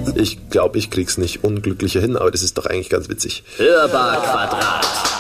Ich glaube, ich krieg's nicht unglücklicher hin, aber das ist doch eigentlich ganz witzig. Hörbar Quadrat.